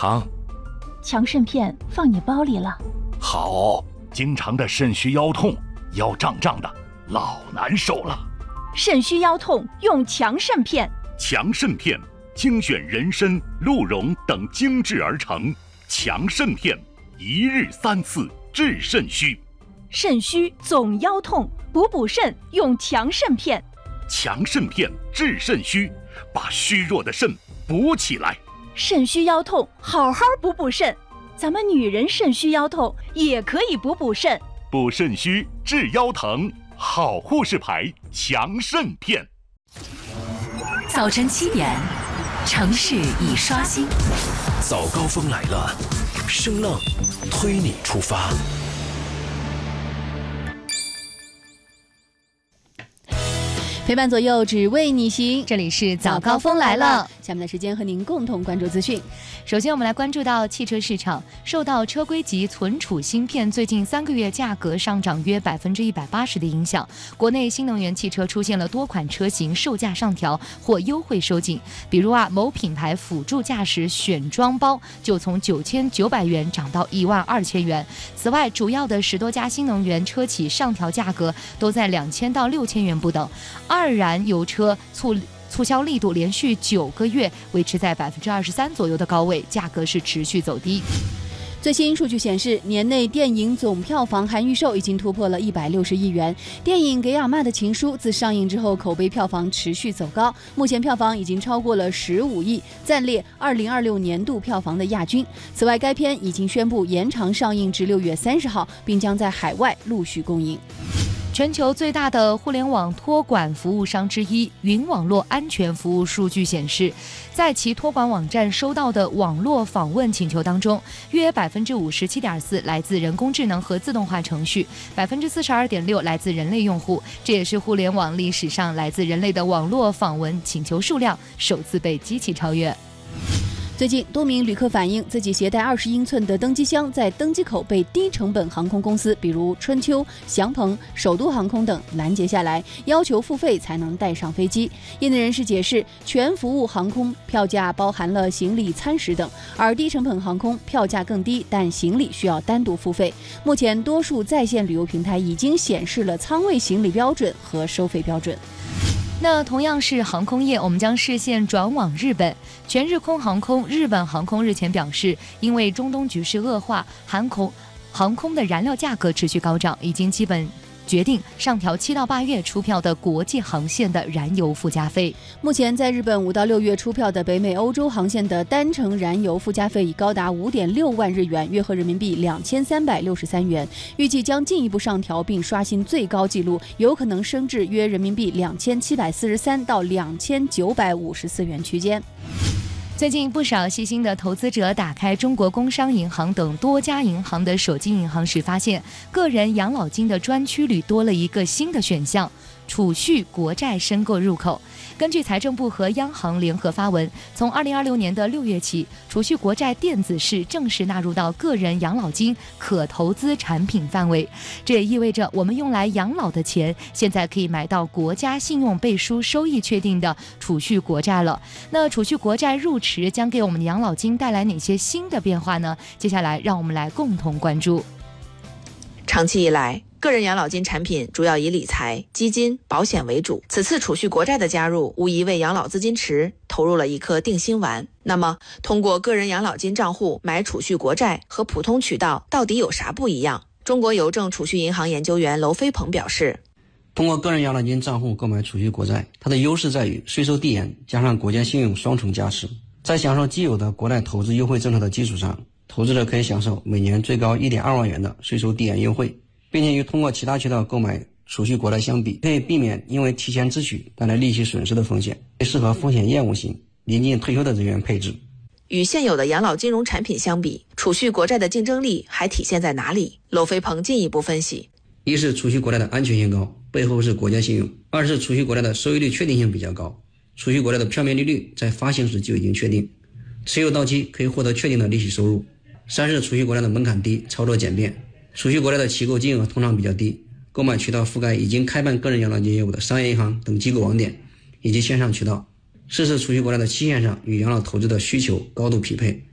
汤。 强肾片放你包里了。 好，经常的肾虚腰痛，腰胀胀的，老难受了。 肾虚腰痛用强肾片。 强肾片精选人参、鹿茸等精制而成，强肾片一日3次治肾虚。 肾虚总腰痛，补肾用强肾片。 强肾片治肾虚，把虚弱的肾补起来。 肾虚腰痛好好补肾，咱们女人肾虚腰痛也可以补肾。 补肾虚治腰疼，好护士牌强肾片。 早晨7点，城市已刷新。 早高峰来了，声浪推你出发。 陪伴左右，只为你行。 这里是早高峰来了， 下面的时间和您共同关注资讯。 首先我们来关注到汽车市场，受到车规级存储芯片最近3个月价格上涨约180%的影响，国内新能源汽车出现了多款车型售价上调或优惠收紧。比如某品牌辅助驾驶选装包就从9900元涨到12000元。此外，主要的10多家新能源车企上调价格都在2000到6000元不等。二燃油车促销力度连续9个月维持在23%左右的高位，价格是持续走低。 最新数据显示，年内电影总票房含预售已经突破了160亿元。电影《给亚妈的情书》自上映之后，口碑票房持续走高，目前票房已经超过了15亿，暂列2026年度票房的亚军。此外，该片已经宣布延长上映至6月30号，并将在海外陆续公映。 全球最大的互联网托管服务商之一云网络安全服务数据显示，在其托管网站收到的网络访问请求当中，约57.4%来自人工智能和自动化程序，42.6%来自人类用户。这也是互联网历史上来自人类的网络访问请求数量首次被机器超越。 最近，多名旅客反映自己携带20英寸的登机箱在登机口被低成本航空公司，比如春秋、祥鹏、首都航空等拦截下来，要求付费才能带上飞机。业内人士解释，全服务航空票价包含了行李、餐食等，而低成本航空票价更低，但行李需要单独付费。目前，多数在线旅游平台已经显示了舱位行李标准和收费标准。 那同样是航空业，我们将视线转往日本。全日空航空、日本航空日前表示，因为中东局势恶化，航空的燃料价格持续高涨，已经基本决定上调7到8月出票的国际航线的燃油附加费。 目前在日本5到6月出票的北美、欧洲航线的单程燃油附加费已高达5.6万日元，约合人民币2363元，预计将进一步上调并刷新最高纪录，有可能升至约人民币2743到2954元区间。 最近不少细心的投资者打开中国工商银行等多家银行的手机银行时，发现个人养老金的专区里多了一个新的选项——储蓄国债申购入口。根据财政部和央行联合发文，从2026年的6月起，储蓄国债电子式正式纳入到个人养老金可投资产品范围。这也意味着我们用来养老的钱，现在可以买到国家信用背书收益确定的储蓄国债了。那储蓄国债入池将给我们的养老金带来哪些新的变化呢？接下来让我们来共同关注。 长期以来，个人养老金产品主要以理财、基金、保险为主。此次储蓄国债的加入，无疑为养老资金池投入了一颗定心丸。那么，通过个人养老金账户买储蓄国债和普通渠道到底有啥不一样？中国邮政储蓄银行研究员娄飞鹏表示， 通过个人养老金账户购买储蓄国债，它的优势在于税收递延加上国家信用双重加持。在享受既有的国内投资优惠政策的基础上，投资者可以享受每年最高1.2万元的税收递延优惠，并且与通过其他渠道购买储蓄国债相比，可以避免因为提前支取带来利息损失的风险，适合风险厌恶型、临近退休的人员配置。 与现有的养老金融产品相比，储蓄国债的竞争力还体现在哪里？娄飞鹏进一步分析： 一是储蓄国债的安全性高，背后是国家信用；二是储蓄国债的收益率确定性比较高，储蓄国债的票面利率在发行时就已经确定，持有到期可以获得确定的利息收入；三是储蓄国债的门槛低，操作简便，储蓄国债的起购金额通常比较低，购买渠道覆盖已经开办个人养老金业务的商业银行等机构网点以及线上渠道。四是储蓄国债的期限上与养老投资的需求高度匹配，